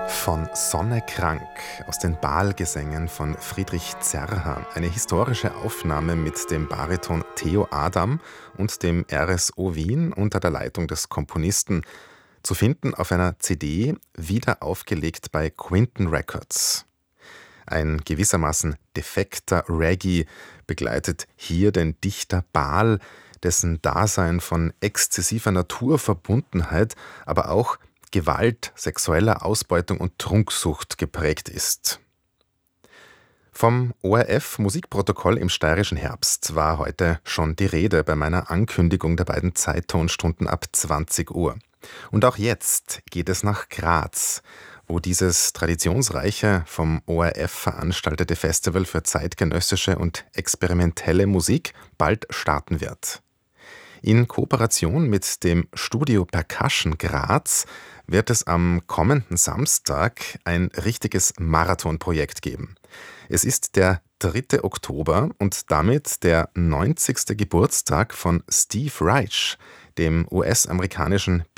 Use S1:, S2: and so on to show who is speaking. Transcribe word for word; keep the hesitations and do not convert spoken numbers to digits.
S1: Von Sonne krank aus den Baalgesängen von Friedrich Zerha. Eine historische Aufnahme mit dem Bariton Theo Adam und dem R S O Wien unter der Leitung des Komponisten. Zu finden auf einer C D, wieder aufgelegt bei Quinton Records. Ein gewissermaßen defekter Reggae begleitet hier den Dichter Baal, dessen Dasein von exzessiver Naturverbundenheit, aber auch Gewalt, sexueller Ausbeutung und Trunksucht geprägt ist. Vom O R F-Musikprotokoll im steirischen Herbst war heute schon die Rede bei meiner Ankündigung der beiden Zeittonstunden ab zwanzig Uhr. Und auch jetzt geht es nach Graz, wo dieses traditionsreiche, vom O R F veranstaltete Festival für zeitgenössische und experimentelle Musik bald starten wird. In Kooperation mit dem Studio Percussion Graz wird es am kommenden Samstag ein richtiges Marathonprojekt geben. Es ist der dritte Oktober und damit der neunzigste Geburtstag von Steve Reich, dem U S-amerikanischen